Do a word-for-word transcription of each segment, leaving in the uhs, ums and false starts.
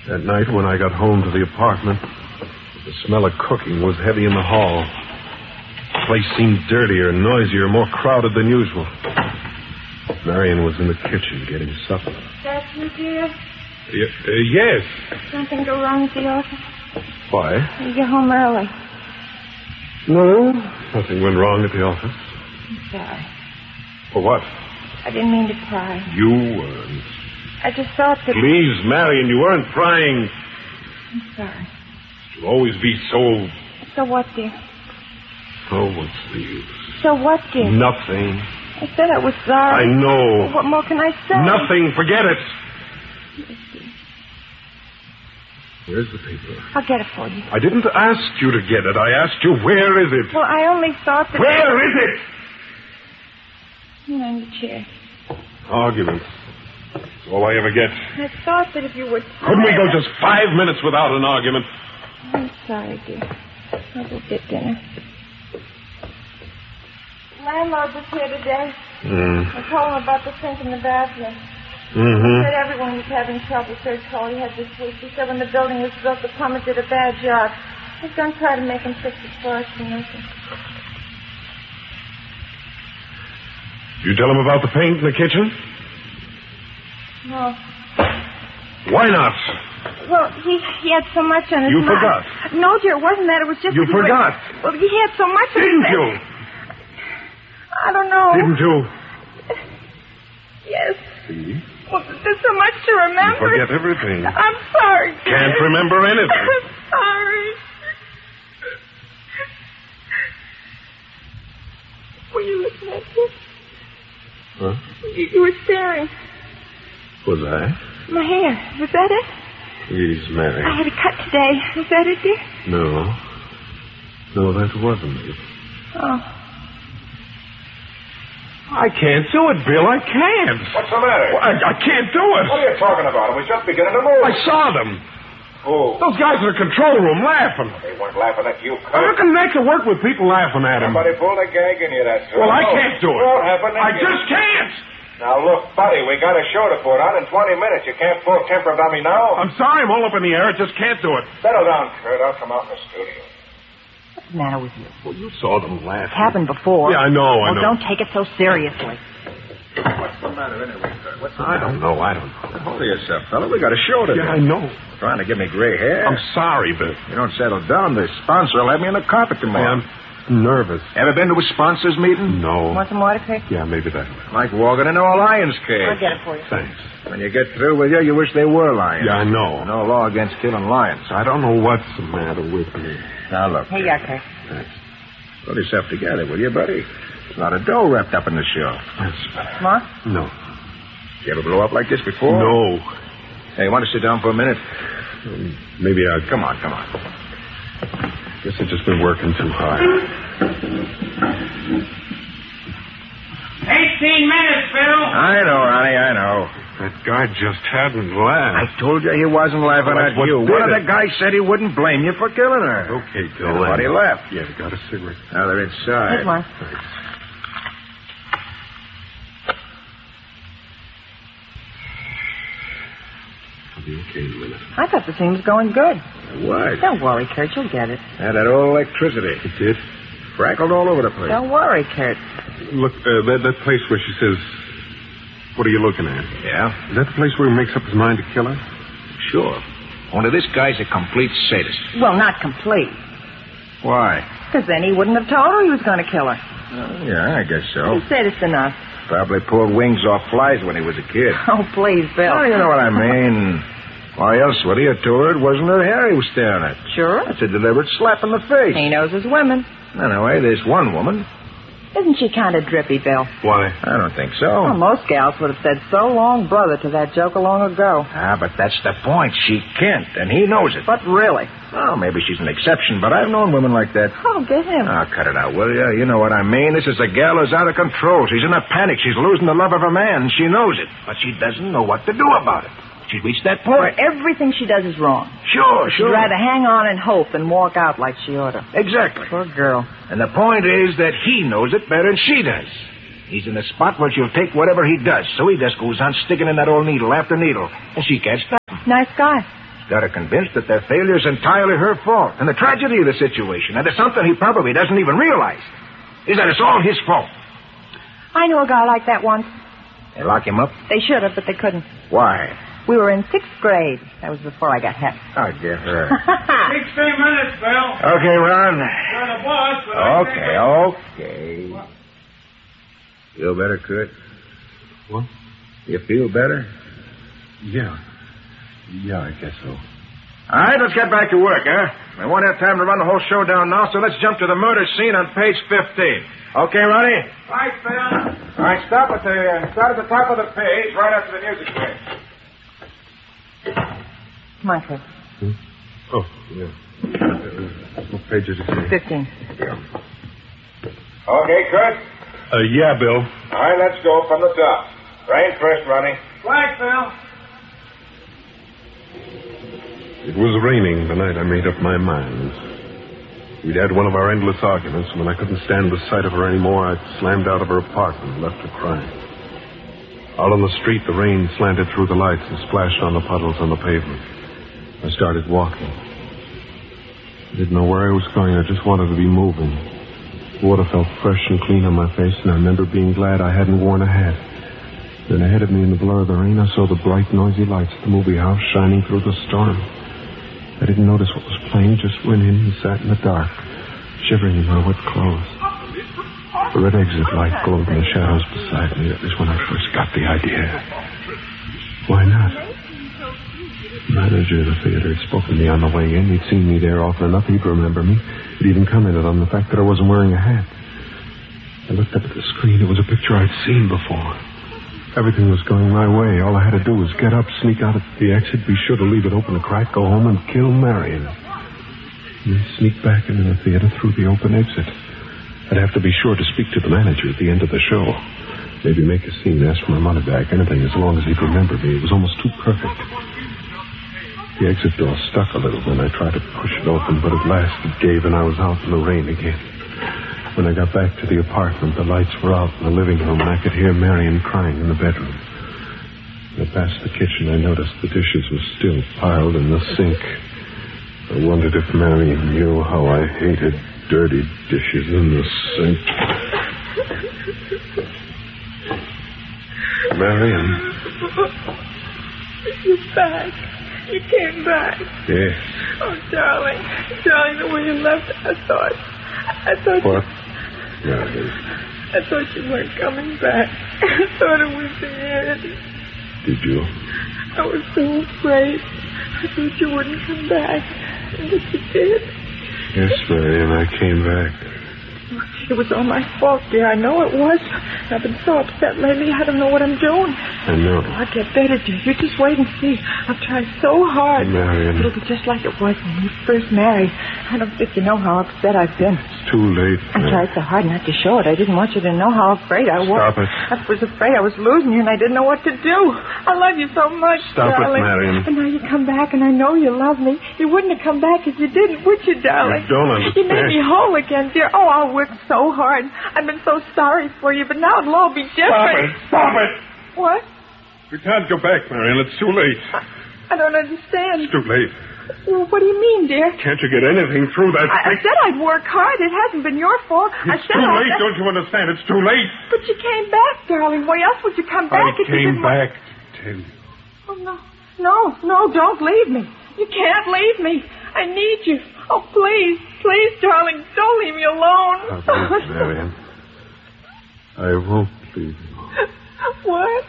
That night when I got home to the apartment, the smell of cooking was heavy in the hall. The place seemed dirtier, noisier, more crowded than usual. Marion was in the kitchen getting supper. That's you, dear? Y- uh, yes. Something go wrong at the office? Why? You get home early. No, nothing went wrong at the office. I'm sorry. For what? I didn't mean to pry. You weren't. I just thought that... Please, Marion, you weren't prying. I'm sorry. You'll always be so... So what, dear? Oh, what's the use? So what, dear? Nothing. I said I was sorry. I know. What more can I say? Nothing. Forget it. Yes, dear. Where's the paper? I'll get it for you. I didn't ask you to get it. I asked you, where is it? Well, I only thought that... Where is it? Here on the chair. Arguments. That's all I ever get. I thought that if you would... Couldn't we go just five minutes without an argument? I'm sorry, dear. I'll go get dinner. Landlord was here today. Mm. I told him about the sink in the bathroom. Mm-hmm. He said everyone was having trouble. Search all he had this week. He said when the building was built, the plumber did a bad job. He's going to try to make him fix it for us and nothing. You tell him about the paint in the kitchen? No. Why not? Well, he he had so much on his You mind. forgot. No, dear, it wasn't that. It was just... You that he forgot. Was, well, he had so much on Didn't his you? I don't know. Didn't you? Yes. See? Well, there's so much to remember. You forget everything. I'm sorry, dear. Can't remember anything. I'm sorry. Were you looking at this? Huh? You, you were staring. Was I? My hair. Was that it? Please, Mary. I had a cut today. Was that it, dear? No. No, that wasn't it. Oh. I can't do it, Bill. I can't. What's the matter? Well, I, I can't do it. What are you talking about? It was just beginning to move. I saw them. Who? Those guys in the control room laughing. They weren't laughing at you, How Kurt. can make it work with people laughing at him? Somebody pulled a gag in you, that's Well, all. I can't do it. Won't happen. I just can't. Now, look, buddy, we got a show to put on in twenty minutes. You can't pull temper about me now. I'm sorry, I'm all up in the air. I just can't do it. Settle down, Kurt. I'll come out in the studio. What's the matter with you? Well, you saw them laughing. It's happened before. Yeah, I know, I well, know. don't take it so seriously. What's the matter anyway, Kurt? What's the I matter? don't know. I don't know. Hold yourself, fella. We got a show to do. Yeah, I know. Trying to give me gray hair. I'm sorry, but You don't settle down, the sponsor will have me in the carpet tomorrow. I'm nervous. Ever been to a sponsors meeting? No. Want some water, Kurt? Yeah, maybe that. Like walking into a lion's cage. I'll get it for you. Thanks. When you get through with you, you wish they were lions. Yeah, I know. No law against killing lions. I don't know what's the matter with me. Now, look. Here you are, Kurt. Thanks. Pull yourself together, will you, buddy? There's a lot of dough wrapped up in the show. That's More? No. You ever blow up like this before? No. Hey, you want to sit down for a minute? Um, Maybe I... Come on, come on. Guess I've just been working too hard. Eighteen minutes, Bill. I know, Ronnie, I know. That guy just hadn't I laughed. told you he wasn't laughing Well, at that's what you. did One of it. the guys said he wouldn't blame you for killing her. Okay, Bill. Everybody then. left. Yeah, got a cigarette. Now they're inside. Here's one. Thanks. I'll be okay in a minute. I thought the scene was going good. What? Don't worry, Kurt. You'll get it. Had that old electricity. It did? Crackled all over the place. Don't worry, Kurt. Look, uh, that, that place where she says, what are you looking at? Yeah? Is that the place where he makes up his mind to kill her? Sure. Only this guy's a complete sadist. Well, not complete. Why? Because then he wouldn't have told her he was going to kill her. Uh, yeah, I guess so. He's sadist enough. Probably pulled wings off flies when he was a kid. Oh, please, Bill. Oh, you know what I mean. Why else would he have told her it wasn't her hair he was staring at? Sure. That's a deliberate slap in the face. He knows his women. Anyway, there's one woman. Isn't she kind of drippy, Bill? Why? I don't think so. Well, most gals would have said so long, brother, to that joker long ago. Ah, but that's the point. She can't, and he knows it. But really? Oh, maybe she's an exception, but I've known women like that. Oh, get him. Ah, cut it out, will you? You know what I mean. This is a gal who's out of control. She's in a panic. She's losing the love of her man, and she knows it. But she doesn't know what to do about it. She's reached that Where point. everything she does is wrong. Sure, She'd sure. rather hang on and hope than walk out like she ought to. Exactly. Poor girl. And the point is that he knows it better than she does. He's in a spot where she'll take whatever he does, so he just goes on sticking in that old needle after needle, and she can't stop him. Nice guy. Got her convinced that their failure's entirely her fault, and the tragedy of the situation, and it's something he probably doesn't even realize, is that it's all his fault. I knew a guy like that once. They lock him up? They should have, but they couldn't. Why? We were in sixth grade. That was before I got hep. Oh, get her. Sixteen minutes, Bill. Okay, Ron. You're the boss, but I Okay, think... okay. Feel better, Kurt? What? You feel better? Yeah. Yeah, I guess so. All right, let's get back to work, huh? We won't have time to run the whole show down now, so let's jump to the murder scene on page fifteen. Okay, Ronnie? Right, Bill. All right, stop at the, uh, start at the top of the page, right after the music plays. Come on, Chris. Hmm? Oh, yeah. Uh, what page is it? Fifteen. Okay, Kurt? Uh, yeah, Bill. All right, let's go from the top. Rain first, Ronnie. Right, Bill. It was raining the night I made up my mind. We'd had one of our endless arguments, and when I couldn't stand the sight of her anymore, I slammed out of her apartment and left her crying. Out on the street, the rain slanted through the lights and splashed on the puddles on the pavement. I started walking. I didn't know where I was going. I just wanted to be moving. The water felt fresh and clean on my face, and I remember being glad I hadn't worn a hat. Then ahead of me in the blur of the rain, I saw the bright, noisy lights of the movie house shining through the storm. I didn't notice what was playing, just went in and sat in the dark, shivering in my wet clothes. The red exit light glowed in the shadows beside me. That was when I first got the idea. Why not? The manager of the theater had spoken to me on the way in. He'd seen me there often enough. He'd remember me. He'd even commented on the fact that I wasn't wearing a hat. I looked up at the screen. It was a picture I'd seen before. Everything was going my way. All I had to do was get up, sneak out at the exit, be sure to leave it open a crack, go home and kill Marion. And I sneaked back into the theater through the open exit. I'd have to be sure to speak to the manager at the end of the show. Maybe make a scene, ask for my money back, anything as long as he'd remember me. It was almost too perfect. The exit door stuck a little when I tried to push it open, but at last it gave and I was out in the rain again. When I got back to the apartment, the lights were out in the living room, and I could hear Marion crying in the bedroom. When I passed the kitchen, I noticed the dishes were still piled in the sink. I wondered if Marion knew how I hated dirty dishes in the sink. Marion. You're back. You came back. Yes. Oh, darling. Darling, the way you left, I thought... I thought... What? You... Marion. I thought you weren't coming back. I thought it was the end. Did you? I was so afraid. I thought you wouldn't come back. But you did. Yes, Marion, I came back. It was all my fault, dear. I know it was. I've been so upset lately, I don't know what I'm doing. I know. I'll get better, dear. You just wait and see. I've tried so hard. Marion. It'll be just like it was when we first married. I don't think you know how upset I've been. It's too late. I tried so hard not to show it. I didn't want you to know how afraid I was. Stop it. I was afraid I was losing you, and I didn't know what to do. I love you so much, Stop darling. it, Marion. And now you come back, and I know you love me. You wouldn't have come back if you didn't, would you, darling? You don't understand. You made me whole again, dear. Oh, I worked so hard. I've been so sorry for you, but now it'll all be different. Stop it. Stop it. What? We can't go back, Marion. It's too late. I, I don't understand. It's too late. Well, what do you mean, dear? Can't you get anything through that I, I thick... said I'd work hard. It hasn't been your fault. I It's said too I late, don't you understand? It's too late. But you came back, darling. Why else would you come back I if you came didn't want- back to tell you. Oh, no. No, no, don't leave me. You can't leave me. I need you. Oh, please, please, darling, don't leave me alone. I won't, Marion. I won't leave you. What?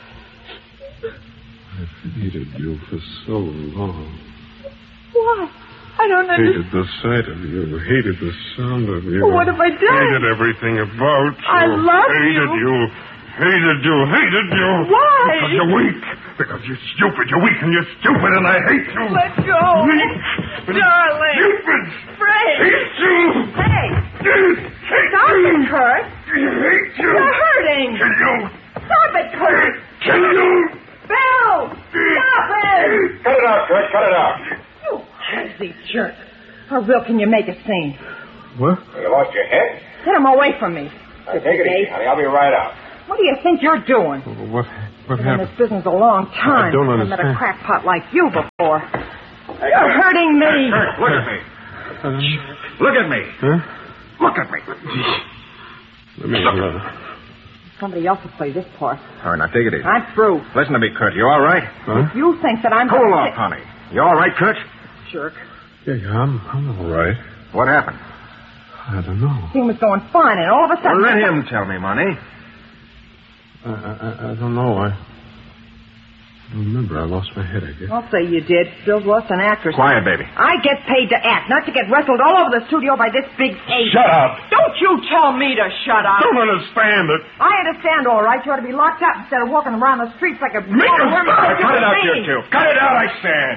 I've hated you for so long. What? I don't understand. Hated the sight of you. Hated the sound of you. Well, what have I done? Hated everything about you. I love hated you. you. Hated you. Hated you. Why? Because you're weak. Because you're stupid. You're weak and you're stupid and I hate you. Let go. Weak. Darling. Stupid. Fred. Hate you. Hey. Hate Stop you. it, Kurt. Hate you. You're hurting. Kill you. Stop it, Kurt. Kill you. Bill. Stop it. Cut it out, Kurt. Cut it out. You crazy jerk. Or, Will, can you make a scene? What? You lost your head? Get him away from me. Now, take it easy, honey. I'll be right out. What do you think you're doing? What, what Been in happened? this business a long time. I don't I met a understand. crackpot like you before. You're hurting me. Kurt, look at me. Look at me. Huh? Look at me. Let me... Uh... Somebody else will play this part. All right, now take it easy. I'm through. Listen to me, Kurt. You all right? Huh? You think that I'm... Cool gonna off, sit- honey. You all right, Kurt? Jerk. Yeah, yeah, I'm, I'm all right. What happened? I don't know. Thing was going fine, and all of a Well, sudden... let him tell me, Money. I, I, I don't know. I... I don't remember. I lost my head, I guess. I'll say you did. Bill's lost an actress. Quiet, baby. I get paid to act, not to get wrestled all over the studio by this big ape. Shut up! Don't you tell me to shut up. Don't understand it. I understand, all right. You ought to be locked up instead of walking around the streets like a... Make him stop. Cut it out, you two. Cut it out, I said.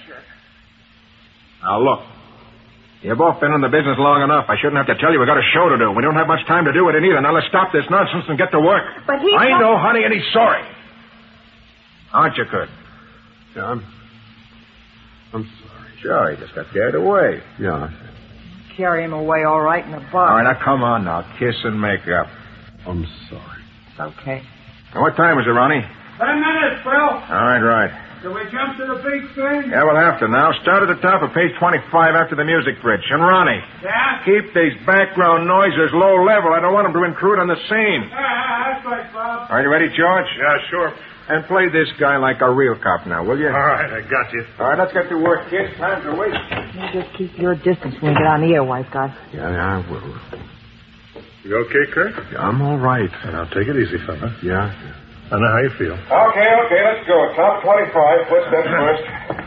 Now, look. You've both been in the business long enough. I shouldn't have to tell you we got a show to do. We don't have much time to do it in either. Now, let's stop this nonsense and get to work. But he... I know, honey, and he's sorry. Aren't you, Kurt? Yeah, I'm... I'm sorry. Sure, he just got carried away. Yeah. Carry him away all right in the box. All right, now, come on now. Kiss and make up. I'm sorry. Okay. Now, what time is it, Ronnie? Ten minutes, Bill. All right, right. Shall we jump to the big screen? Yeah, we'll have to now. Start at the top of page twenty-five after the music bridge. And Ronnie, Yeah? keep these background noises low level. I don't want them to intrude on the scene. Yeah, that's right, Bob. Are you ready, George? Yeah, sure. And play this guy like a real cop now, will you? All right, I got you. All right, let's get to work, kids. Time to waste. You just keep your distance when we get on the air, wise guy. Yeah, yeah, I will. You okay, Kurt? Yeah, I'm all right. Now, take it easy, fella. Yeah. I know how you feel. Okay, okay, let's go. Top twenty-five. Footsteps first.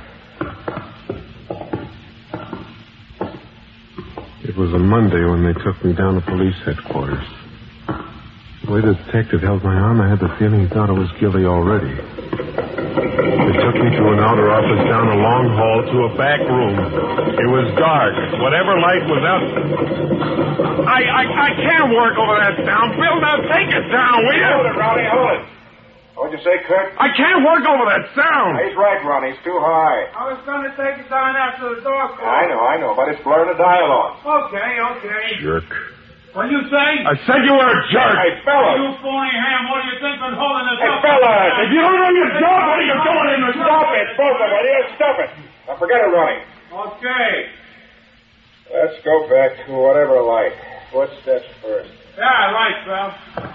It was a Monday when they took me down to police headquarters. The way the detective held my arm, I had the feeling he thought I was guilty already. They took me to an outer office, down a long hall, to a back room. It was dark. Whatever light was out... I, I, I can't work over that sound. Bill, now take it down, will you? Hold it, Ronnie, hold it. What'd you say, Kurt? I can't work over that sound. He's right, Ronnie. It's too high. I was going to take it down after the door closed. I know, I know, but it's blurring the dial on. Okay, okay. Jerk. What you say? I said you were a jerk. Hey, fellas. You phony ham, what do you think been holding us Hey, up? fellas. If you don't know your job, what are you doing in the... Stop it, both of you. Stop it. Now, forget it, Ronnie. Okay. Let's go back to whatever light. Footsteps first. Yeah, right, Bill.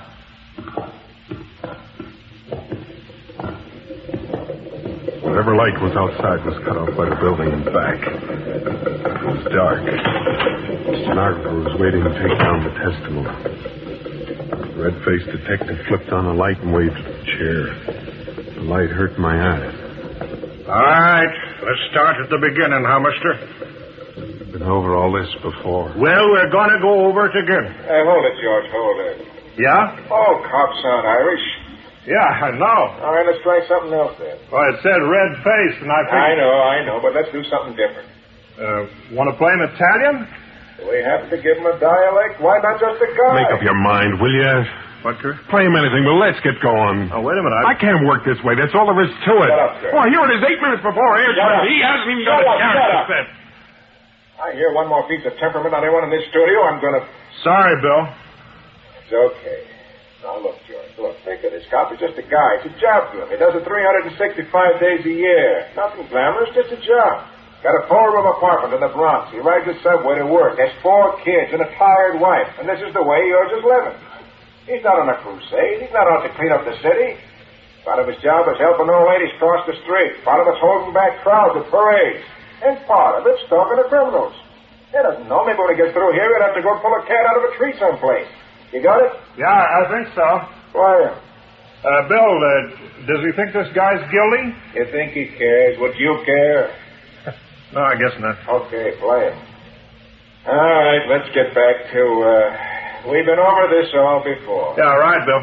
Whatever light was outside was cut off by the building in back. It was dark. The stenographer was waiting to take down the testimony. The red-faced detective flipped on a light and waved at the chair. The light hurt my eyes. All right. Let's start at the beginning, huh, mister? I've been over all this before. Well, we're going to go over it again. Hey, hold it, George. Hold it. Yeah? Oh, cops sound Irish. Yeah, I know. All right, let's try something else then. Well, it said red face, and I think... I know, I know, but let's do something different. Uh, want to play an Italian? Do we have to give him a dialect? Why not just a guy? Make up your mind, will you? What, Kurt? Play him anything, but let's get going. Oh, wait a minute. I can't work this way. That's all there is to it. Shut up, sir. Well, here it is, eight minutes before air Shut time. up. He hasn't even Shut got a up, chance shut to up. set. I hear one more piece of temperament on anyone in this studio, I'm going to... Sorry, Bill. It's okay. Now, look, George, look, think of this. Cop is just a guy. It's a job for him. He does it three hundred sixty-five days a year. Nothing glamorous, just a job. Got a four-room apartment in the Bronx. He rides the subway to work. Has four kids and a tired wife. And this is the way yours is living. He's not on a crusade. He's not out to clean up the city. Part of his job is helping old ladies cross the street. Part of it's holding back crowds at parades. And part of it's talking to criminals. He doesn't know. Maybe when he gets through here, he'll have to go pull a cat out of a tree someplace. You got it? Yeah, I think so. Why? Uh, Bill, uh, does he think this guy's guilty? You think he cares? Would you care? No, I guess not. Okay, play him. All right, let's get back to, uh, we've been over this all before. Yeah, right, Bill.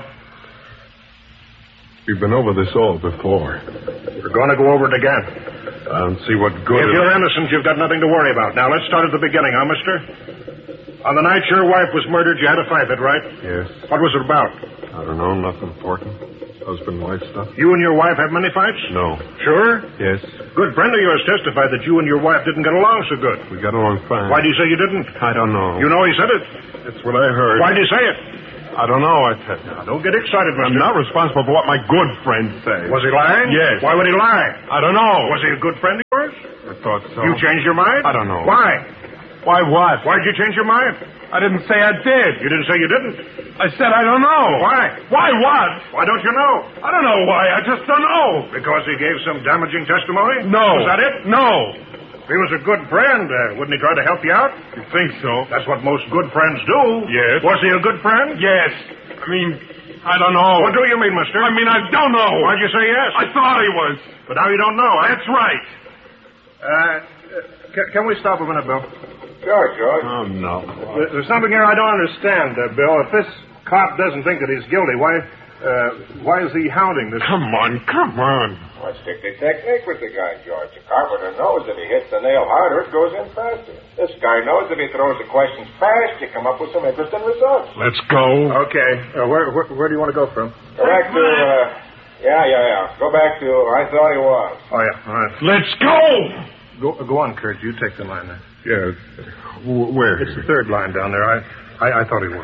We've been over this all before. We're going to go over it again. I don't see what good... If it- you're innocent, you've got nothing to worry about. Now, let's start at the beginning, huh, mister? On the night your wife was murdered, you had a fight, that right? Yes. What was it about? I don't know, nothing important. Husband-wife stuff? You and your wife have many fights? No. Sure? Yes. Good friend of yours testified that you and your wife didn't get along so good. We got along fine. Why do you say you didn't? I don't know. You know he said it. That's what I heard. Why'd you say it? I don't know, I tell you. Now, don't get excited, mister. I'm not responsible for what my good friends say. Was he lying? Yes. Why would he lie? I don't know. Was he a good friend of yours? I thought so. You changed your mind? I don't know. Why? Why what? Why'd you change your mind? I didn't say I did. You didn't say you didn't. I said I don't know. Why? Why what? Why don't you know? I don't know why. I just don't know. Because he gave some damaging testimony? No. Was that it? No. If he was a good friend, uh, wouldn't he try to help you out? You think so? That's what most good friends do. Yes. Was he a good friend? Yes. I mean, I don't know. What do you mean, mister? I mean, I don't know. Why'd you say yes? I thought he was. But now you don't know, huh? That's right. Uh, can, can we stop a minute, Bill? Sure, George. Oh, no. There- There's something here I don't understand, uh, Bill. If this cop doesn't think that he's guilty, why, uh, why is he hounding this? Come on, come on. Well, strictly technique with the guy, George. The carpenter knows if he hits the nail harder, it goes in faster. This guy knows if he throws the questions fast, you come up with some interesting results. Let's go. Okay. Uh, where, where, where do you want to go from? Go back to, uh, yeah, yeah, yeah. Go back to, I thought he was. Oh, yeah. All right. Let's go. Go, go on, Kurt. You take the line there. Yeah. w- Where? It's the third line down there. I, I, I thought he was.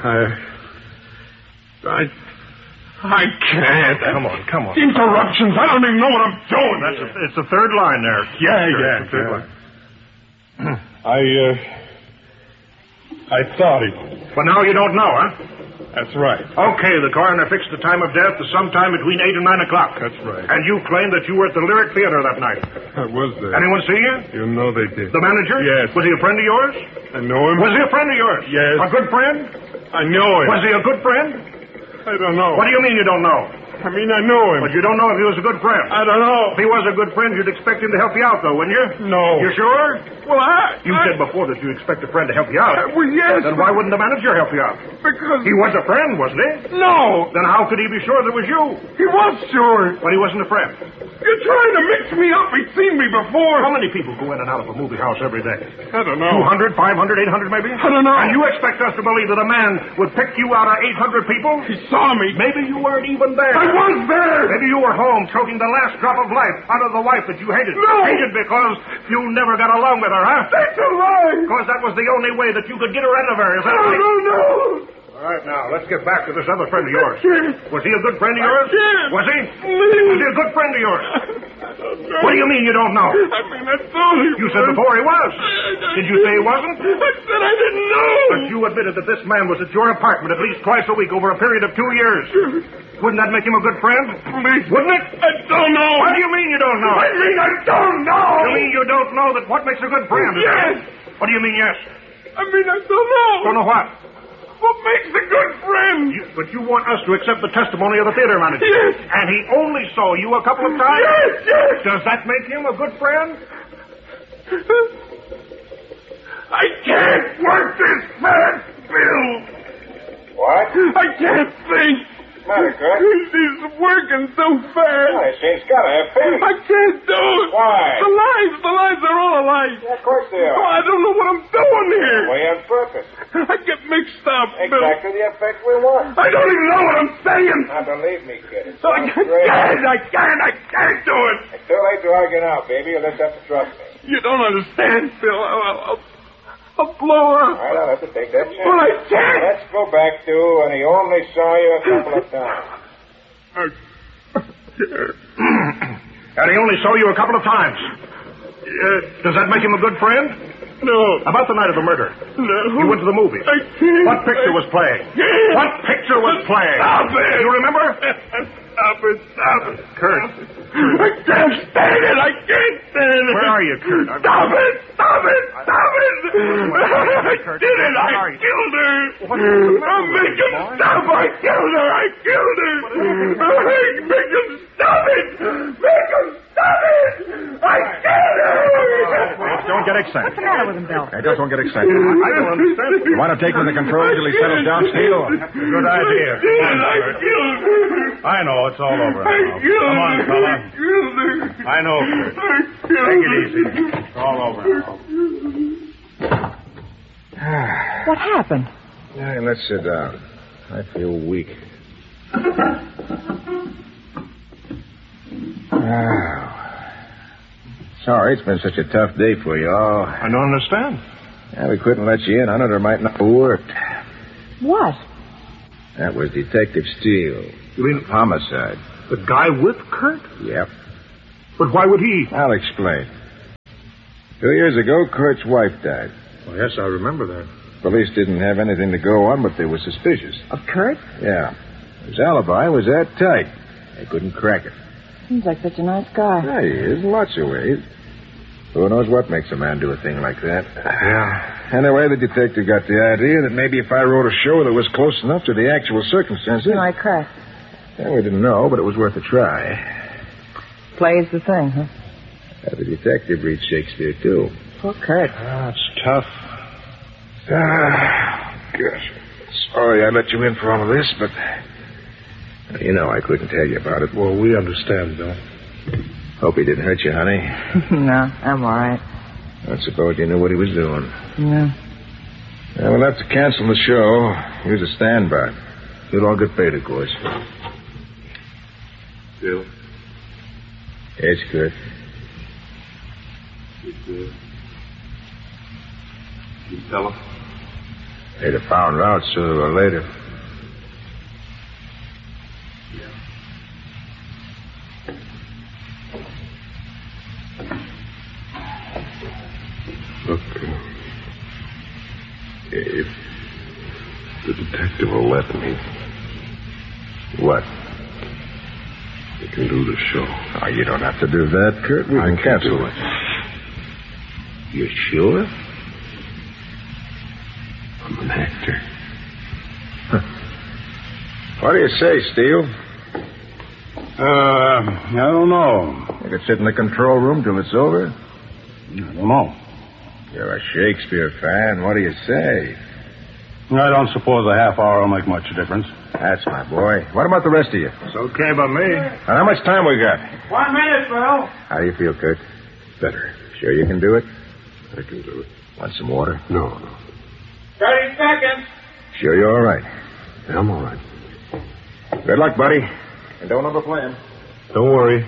I, I, I can't. Come on, come on. Interruptions. I don't even know what I'm doing. That's a, it's the third line there. Yeah, Sure, yeah, it's the third yeah. line. I, uh, I thought he was. But now you don't know, huh? That's right. Okay, the coroner fixed the time of death to sometime between eight and nine o'clock. That's right. And you claim that you were at the Lyric Theater that night. I was there. Anyone see you? You know they did. The manager? Yes. Was he a friend of yours? I know him. Was he a friend of yours? Yes. A good friend? I know him. Was he a good friend? I don't know. What do you mean you don't know? I mean, I know him. But you don't know if he was a good friend. I don't know. If he was a good friend, you'd expect him to help you out, though, wouldn't you? No. You sure? Well, I... You I, said before that you expect a friend to help you out. Uh, well, yes. Then why wouldn't the manager help you out? Because... He was a friend, wasn't he? No. Then how could he be sure that it was you? He was sure. But he wasn't a friend. You're trying to mix me up. He's seen me before. How many people go in and out of a movie house every day? I don't know. two hundred, five hundred, eight hundred maybe? I don't know. And you expect us to believe that a man would pick you out of eight hundred people? He saw me. Maybe you weren't even there. I was there. Maybe you were home choking the last drop of life out of the wife that you hated. No. Hated because you never got along with her, huh? That's a lie. Because that was the only way that you could get her rid of her, is that No, right? no, no. All right, now, let's get back to this other friend of yours. can't. Was he a good friend of yours? can't. Was he? Please. Was he a good friend of yours? I don't know. What do you mean you don't know? I mean, I thought he You was. said before he was. Did you say he wasn't? I said I didn't know. But you admitted that this man was at your apartment at least twice a week over a period of two years. Wouldn't that make him a good friend? Please. Wouldn't it? I don't know. What do you mean you don't know? I mean, I don't know. You mean you don't know that what makes a good friend? is- Yes. What do you mean, yes? I mean, I don't know. Don't know what? What makes a good friend? You, but you want us to accept the testimony of the theater manager. Yes. And he only saw you a couple of times? Yes, yes. Does that make him a good friend? I can't work this fast, Bill. What? I can't think. What's the matter, Kurt? He's working so fast. Oh, this thing's got to have pain. I can't do it. Why? The lights, the lights are all alike. Yeah, of course they Oh, are. I don't know what I'm doing here. Way on purpose. I get mixed up, Bill. Exactly the effect we want. I don't even know what I'm saying. Now, believe me, kid. It I sounds can't, great. I can't, I can't do it. It's too late to argue now, baby. You'll just have to trust me. You don't understand, Bill. I'll, I'll, I'll blow up. All right, I'll have to take that chance. Well, I can't. Let's go back to when he only saw you a couple of times. I can't. And he only saw you a couple of times. Yes. Does that make him a good friend? No. About the night of the murder. No. You went to the movies. I can't. What picture was playing? can't. What picture was playing? Stop it. You remember? Stop it. Stop it. Kurt. I can't stand it. I can't stand it. Where are you, Kurt? I'm- Stop it. Stop it. Stop it. I Kurt? did it. Where I are you? killed her. What is the matter I'll with make you, him boy? stop. I killed her. I killed her. I make him stop it. Make him stop it. I killed her. Don't get excited. What's the matter with him, Bill? Hey, just don't get excited. I don't understand. You want to take him to the control until he settles down, Steele? Good idea. I killed her. I know, it's all over I now. killed Come on, her. fella. I killed her. I know, Kurt. I killed Take it her. easy. It's all over now. What happened? Hey, let's sit down. I feel weak. Oh. Sorry, it's been such a tough day for you all. I don't understand. Yeah, we couldn't let you in on it or might not have worked. What? That was Detective Steele. You mean Homicide. the guy with Kurt? Yep. But why would he? I'll explain. Two years ago, Kurt's wife died. Well, yes, I remember that. Police didn't have anything to go on, but they were suspicious. Of Kurt? Yeah. His alibi was that tight. They couldn't crack it. Seems like such a nice guy. Yeah, he is in lots of ways. Who knows what makes a man do a thing like that? Yeah. Anyway, the detective got the idea that maybe if I wrote a show that was close enough to the actual circumstances... You like crack? Yeah, we didn't know, but it was worth a try. Play's the thing, huh? Uh, the detective reads Shakespeare, too. Poor Kurt. Ah, it's tough. Ah, gosh. Sorry I let you in for all of this, but... You know I couldn't tell you about it. Well, we understand, Bill. Hope he didn't hurt you, honey. No, I'm all right. I suppose you knew what he was doing. Yeah. Yeah, we'll have to cancel the show. Here's a standby. You'll all get paid, of course. Bill? Yes, Kurt. You tell him? They'd have found out sooner or later. Look, uh, if the detective will let me. What? I can do the show. Oh, you don't have to do that, Kurt. We I can can cancel do it. You sure? I'm an actor. What do you say, Steele? Uh, I don't know. You could sit in the control room till it's over? I don't know. You're a Shakespeare fan. What do you say? I don't suppose a half hour will make much difference. That's my boy. What about the rest of you? It's okay by me. And how much time we got? One minute, Bill. How do you feel, Kurt? Better. Sure you can do it? I can do it. Want some water? No, no. Thirty seconds. Sure you're all right. Yeah, I'm all right. Good luck, buddy. And don't overplay him. Don't worry.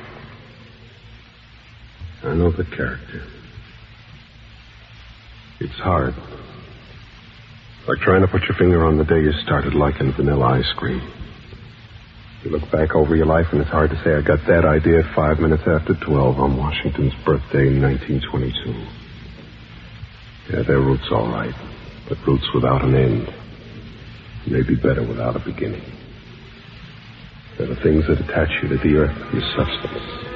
I know the character. It's hard. Like trying to put your finger on the day you started liking vanilla ice cream. You look back over your life, and it's hard to say I got that idea at five minutes after twelve on Washington's birthday in nineteen twenty-two. Yeah, they're roots all right, but roots without an end may be better without a beginning. They're the things that attach you to the earth, your substance.